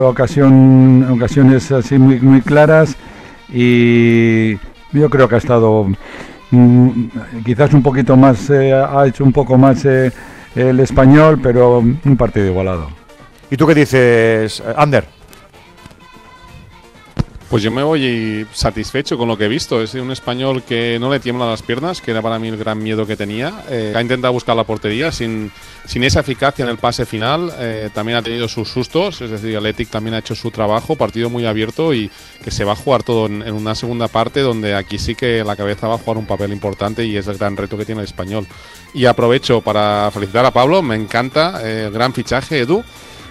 ocasiones así muy claras, y yo creo que ha estado quizás un poquito más, ha hecho un poco más el Español, pero un partido igualado. ¿Y tú qué dices, Ander? Pues yo me voy satisfecho con lo que he visto. Es un Español que no le tiemblan las piernas, que era para mí el gran miedo que tenía. Ha intentado buscar la portería sin esa eficacia en el pase final. También ha tenido sus sustos, es decir, Athletic también ha hecho su trabajo. Partido muy abierto y que se va a jugar todo en una segunda parte, donde aquí sí que la cabeza va a jugar un papel importante y es el gran reto que tiene el Español. Y aprovecho para felicitar a Pablo, me encanta, el gran fichaje, Edu.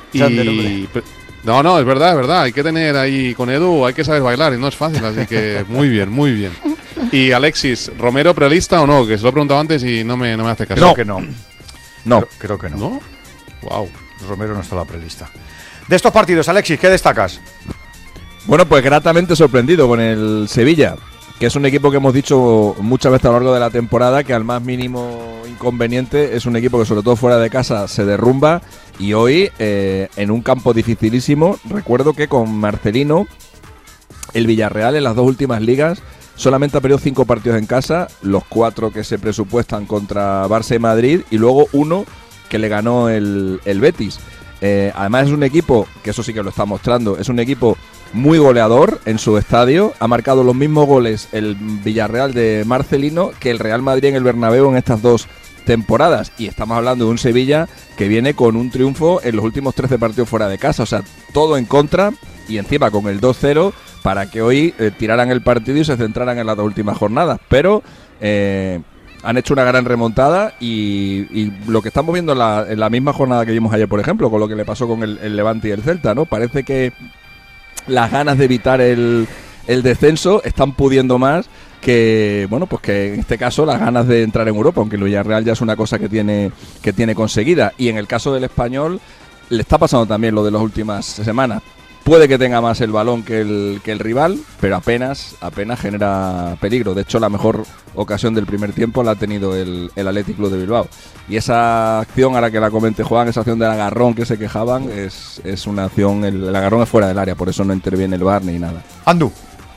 No, es verdad. Hay que tener ahí con Edu, hay que saber bailar y no es fácil, así que muy bien. Y Alexis, ¿Romero prelista o no? Que se lo he preguntado antes y no me hace caso. Creo que no. Creo que no. ¿No? Wow. Romero no está en la prelista. De estos partidos, Alexis, ¿qué destacas? Bueno, pues gratamente sorprendido con el Sevilla, que es un equipo que hemos dicho muchas veces a lo largo de la temporada que al más mínimo inconveniente es un equipo que sobre todo fuera de casa se derrumba, y hoy en un campo dificilísimo. Recuerdo que con Marcelino el Villarreal en las dos últimas ligas solamente ha perdido 5 partidos en casa, los 4 que se presupuestan contra Barça y Madrid, y luego uno que le ganó el Betis. Además es un equipo, que eso sí que lo está mostrando, es un equipo muy goleador en su estadio. Ha marcado los mismos goles el Villarreal de Marcelino que el Real Madrid en el Bernabéu en estas 2 temporadas, y estamos hablando de un Sevilla que viene con un triunfo en los últimos 13 partidos fuera de casa, o sea, todo en contra, y encima con el 2-0 para que hoy tiraran el partido y se centraran en las 2 últimas jornadas, pero han hecho una gran remontada, y lo que estamos viendo en la misma jornada que vimos ayer, por ejemplo, con lo que le pasó con el Levante y el Celta, ¿no? Parece que las ganas de evitar el descenso están pudiendo más que, bueno, pues que en este caso las ganas de entrar en Europa, aunque el Villarreal ya es una cosa que tiene conseguida. Y en el caso del Español le está pasando también lo de las últimas semanas. Puede que tenga más el balón que el rival, pero apenas genera peligro. De hecho, la mejor ocasión del primer tiempo la ha tenido el Athletic Club de Bilbao. Y esa acción, ahora que la comente Juan, esa acción del agarrón que se quejaban, es una acción, el agarrón es fuera del área, por eso no interviene el VAR ni nada. Andu.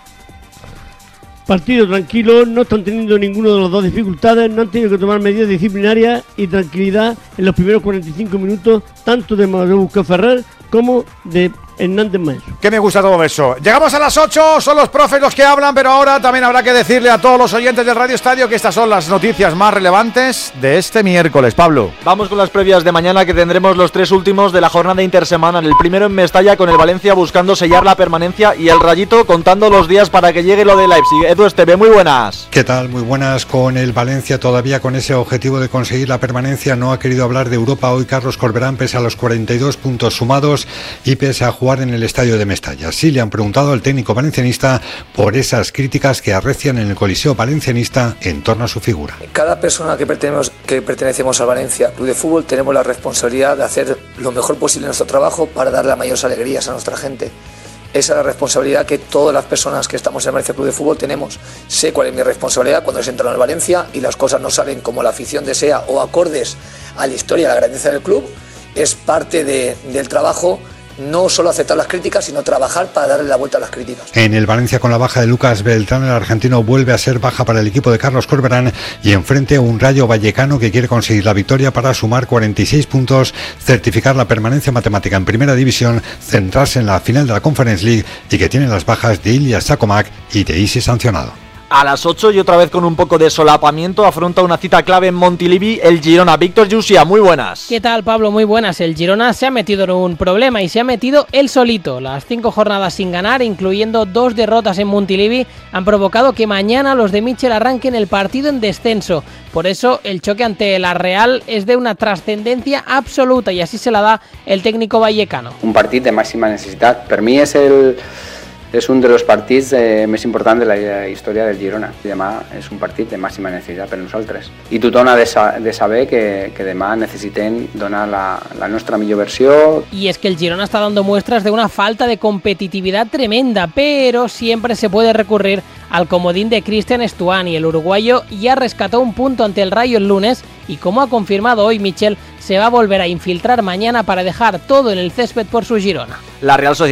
Partido tranquilo, no están teniendo ninguno de los dos dificultades, no han tenido que tomar medidas disciplinarias, y tranquilidad en los primeros 45 minutos, tanto de Madrid Ferrer como de Hernández Maestro. Que me gusta todo eso. Llegamos a las 8, son los profes los que hablan, pero ahora también habrá que decirle a todos los oyentes del Radio Estadio que estas son las noticias más relevantes de este miércoles. Pablo. Vamos con las previas de mañana, que tendremos los 3 últimos de la jornada intersemanal. El primero en Mestalla, con el Valencia buscando sellar la permanencia, y el Rayito contando los días para que llegue lo de Leipzig. Edu Esteve, muy buenas. ¿Qué tal? Muy buenas. Con el Valencia todavía con ese objetivo de conseguir la permanencia, no ha querido hablar de Europa hoy Carlos Corberán, pese a los 42 puntos sumados y pese a jugar en el estadio de Mestalla. Sí le han preguntado al técnico valencianista por esas críticas que arrecian en el Coliseo valencianista en torno a su figura. Cada persona que pertenecemos al Valencia Club de Fútbol tenemos la responsabilidad de hacer lo mejor posible nuestro trabajo para dar las mayores alegrías a nuestra gente. Esa es la responsabilidad que todas las personas que estamos en el Valencia Club de Fútbol tenemos. Sé cuál es mi responsabilidad cuando se entra en el Valencia y las cosas no salen como la afición desea o acordes a la historia y a la grandeza del club. Es parte del trabajo. No solo aceptar las críticas, sino trabajar para darle la vuelta a las críticas. En el Valencia, con la baja de Lucas Beltrán, el argentino vuelve a ser baja para el equipo de Carlos Corberán, y enfrente a un Rayo Vallecano que quiere conseguir la victoria para sumar 46 puntos, certificar la permanencia matemática en Primera División, centrarse en la final de la Conference League, y que tiene las bajas de Ilya Sakomak y de Isi sancionado. A las 8, y otra vez con un poco de solapamiento, afronta una cita clave en Montilivi el Girona. Víctor Yusia, muy buenas. ¿Qué tal, Pablo? Muy buenas. El Girona se ha metido en un problema, y se ha metido él solito. Las 5 jornadas sin ganar, incluyendo 2 derrotas en Montilivi, han provocado que mañana los de Michel arranquen el partido en descenso. Por eso el choque ante la Real es de una trascendencia absoluta, y así se la da el técnico vallecano. Un partido de máxima necesitat. Per mi és el És un dels partits més importants de la història del Girona. Demà és un partit de màxima necessitat per nosaltres. I tothom ha de saber que demà necessitem donar la nostra millor versió. Y es que el Girona está dando muestras de una falta de competitividad tremenda, pero siempre se puede recurrir al comodín de Cristian Stuani. El uruguayo ya rescató un punto ante el Rayo el lunes y, como ha confirmado hoy Michel, se va a volver a infiltrar mañana para dejar todo en el césped por su Girona. La Real Sociedad